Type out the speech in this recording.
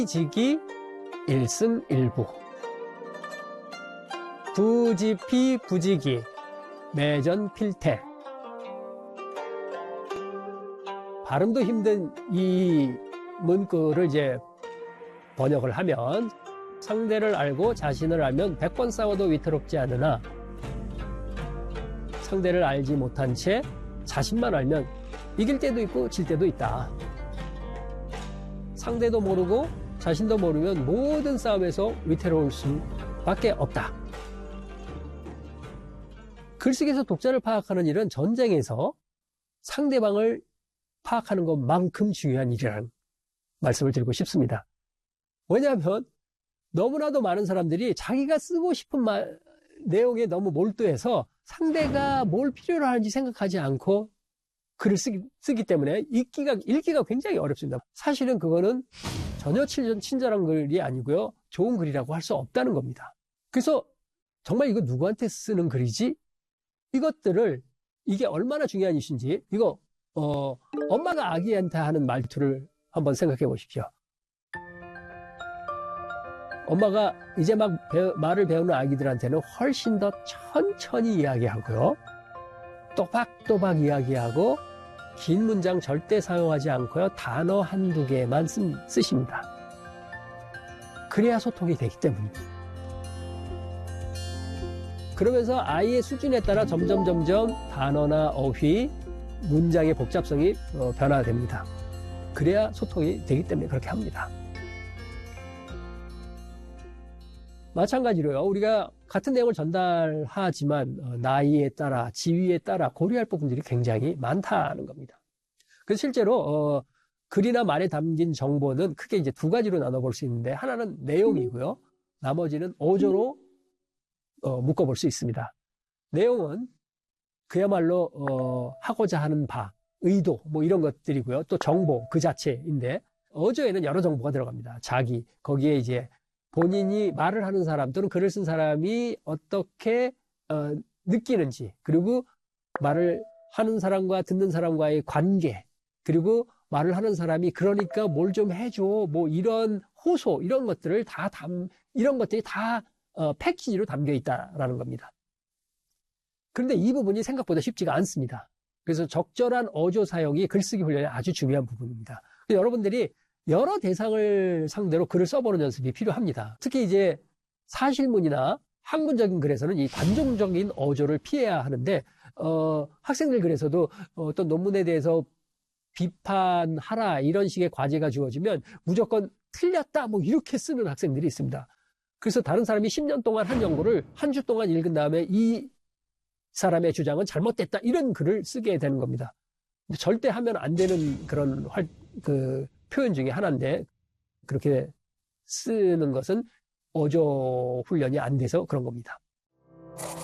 지기 1승 1부. 부지피 부지기 매전 필태. 발음도 힘든 이 문구를 이제 번역을 하면, 상대를 알고 자신을 알면 100번 싸워도 위태롭지 않으나 상대를 알지 못한 채 자신만 알면 이길 때도 있고 질 때도 있다. 상대도 모르고 자신도 모르면 모든 싸움에서 위태로울 수밖에 없다. 글쓰기에서 독자를 파악하는 일은 전쟁에서 상대방을 파악하는 것만큼 중요한 일이라는 말씀을 드리고 싶습니다. 왜냐하면 너무나도 많은 사람들이 자기가 쓰고 싶은 내용에 너무 몰두해서 상대가 뭘 필요로 하는지 생각하지 않고 글을 쓰기 때문에 읽기가 굉장히 어렵습니다. 사실은 그거는 전혀 친절한 글이 아니고요, 좋은 글이라고 할 수 없다는 겁니다. 그래서 정말 이거 누구한테 쓰는 글이지? 이게 얼마나 중요한 이슈인지, 이거 엄마가 아기한테 하는 말투를 한번 생각해 보십시오. 엄마가 이제 막 말을 배우는 아기들한테는 훨씬 더 천천히 이야기하고요, 또박또박 이야기하고, 긴 문장 절대 사용하지 않고요, 단어 한두 개만 쓰십니다. 그래야 소통이 되기 때문입니다. 그러면서 아이의 수준에 따라 점점 단어나 어휘, 문장의 복잡성이 변화됩니다. 그래야 소통이 되기 때문에 그렇게 합니다. 마찬가지로요, 우리가 같은 내용을 전달하지만 나이에 따라, 지위에 따라 고려할 부분들이 굉장히 많다는 겁니다. 그래서 실제로 글이나 말에 담긴 정보는 크게 이제 두 가지로 나눠볼 수 있는데, 하나는 내용이고요, 나머지는 어조로 묶어볼 수 있습니다. 내용은 그야말로 하고자 하는 바, 의도, 뭐 이런 것들이고요, 또 정보 그 자체인데, 어조에는 여러 정보가 들어갑니다. 거기에 이제 본인이 말을 하는 사람 또는 글을 쓴 사람이 어떻게 느끼는지, 그리고 말을 하는 사람과 듣는 사람과의 관계, 그리고 말을 하는 사람이 그러니까 뭘 좀 해줘, 뭐 이런 호소, 이런 것들이 다 패키지로 담겨 있다라는 겁니다. 그런데 이 부분이 생각보다 쉽지가 않습니다. 그래서 적절한 어조 사용이 글쓰기 훈련의 아주 중요한 부분입니다. 여러분들이 여러 대상을 상대로 글을 써보는 연습이 필요합니다. 특히 이제 사실문이나 학문적인 글에서는 이 단정적인 어조를 피해야 하는데, 학생들 글에서도 어떤 논문에 대해서 비판하라 이런 식의 과제가 주어지면 무조건 틀렸다 뭐 이렇게 쓰는 학생들이 있습니다. 그래서 다른 사람이 10년 동안 한 연구를 한 주 동안 읽은 다음에 이 사람의 주장은 잘못됐다 이런 글을 쓰게 되는 겁니다. 절대 하면 안 되는 그런 표현 중에 하나인데, 그렇게 쓰는 것은 어조 훈련이 안 돼서 그런 겁니다.